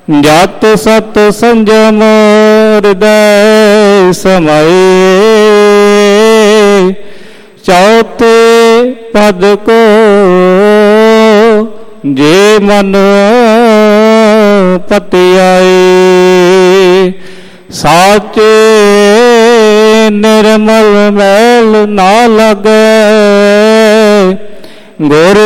ਜਤ ਸਤ ਸੰਜਮ ਹਿਰਦੈ ਸਮਾਏ। ਚੌਥੇ ਪਦ ਕੋ ਜੇ ਮਨ ਪਤਿ ਆਏ। ਸਾਚੇ ਨਿਰਮਲ ਮੈਲ ਨਾ ਲਾਗੈ, ਗੁਰ